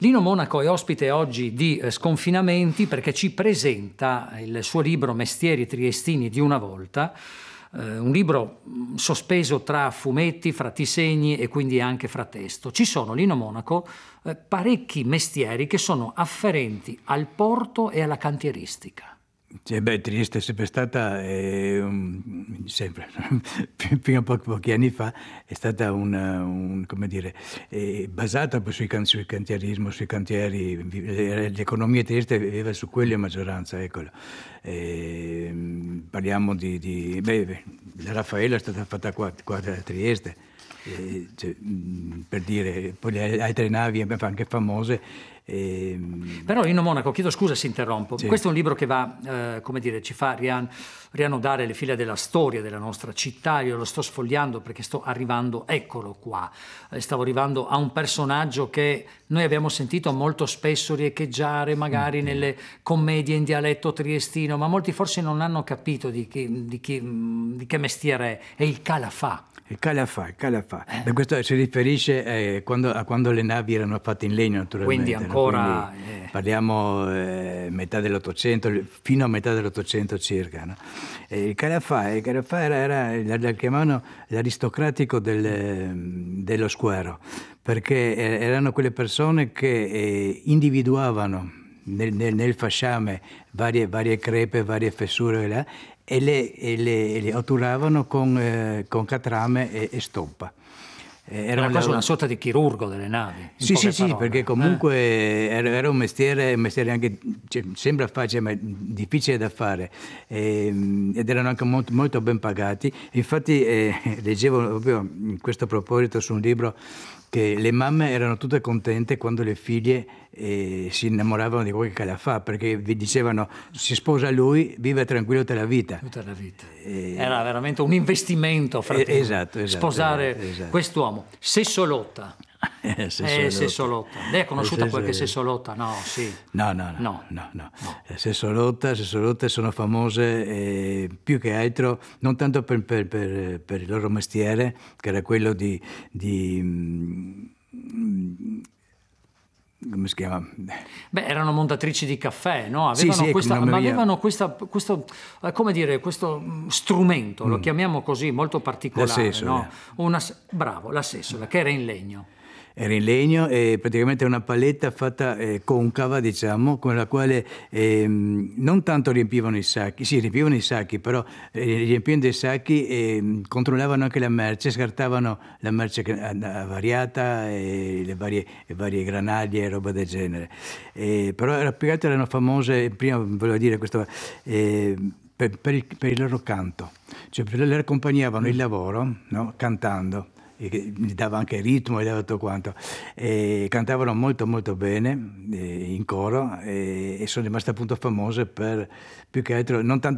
Lino Monaco è ospite oggi di Sconfinamenti perché ci presenta il suo libro Mestieri triestini di una volta, un libro sospeso tra fumetti, fra disegni e quindi anche fra testo. Ci sono, Lino Monaco, parecchi mestieri che sono afferenti al porto e alla cantieristica. Trieste è sempre stata, sempre, fino a pochi anni fa, è stata come dire, basata sui cantierismo, sui cantieri, l'economia di Trieste viveva su quelli a maggioranza, eccolo. Parliamo la Raffaella è stata fatta qua a Trieste, per dire, poi le altre navi anche famose. Però Lino Monaco, chiedo scusa se interrompo, sì. Questo è un libro che va, come dire, ci fa riannodare le fila della storia della nostra città. Io lo sto sfogliando perché sto arrivando, eccolo qua, stavo arrivando a un personaggio che noi abbiamo sentito molto spesso riecheggiare magari nelle commedie in dialetto triestino, ma molti forse non hanno capito di che mestiere è il calafà. Il calafà. Questo si riferisce a quando le navi erano fatte in legno, naturalmente. Quindi ancora... Quindi parliamo metà dell'Ottocento, fino a metà dell'Ottocento circa. No? Il calafà la chiamavano l'aristocratico dello squero, perché erano quelle persone che individuavano nel fasciame varie crepe, varie fessure e le otturavano con catrame e stoppa. Era quasi una sorta di chirurgo delle navi. Sì, perché comunque era un mestiere anche, sembra facile ma difficile da fare, ed erano anche molto, molto ben pagati. Infatti leggevo proprio in questo proposito su un libro che le mamme erano tutte contente quando le figlie si innamoravano di qualche calafà, perché vi dicevano: si sposa lui, vive tranquillo tutta la vita. Era veramente un investimento, esatto, sposare quest'uomo. Sessolotta. Sessolotta. Lei ha conosciuto qualche Sessolotta? No, sì. No. Sessolotte sono famose più che altro, non tanto per il loro mestiere, che era quello di come si chiama? Erano montatrici di caffè, no? Avevano questo come dire, questo strumento, lo chiamiamo così, molto particolare, la sessola. No? Bravo, la sessola, che era in legno. Era in legno e praticamente una paletta fatta concava, diciamo, con la quale non tanto riempivano i sacchi, però riempendo i sacchi controllavano anche la merce, scartavano la merce avariata e le varie granaglie e roba del genere. Però più che altro erano famose, prima volevo dire questo, per il loro canto, cioè le accompagnavano il lavoro, no? Cantando. Gli dava anche ritmo e dava tutto quanto, cantavano molto molto bene in coro e sono rimaste appunto famose per più che altro non tanto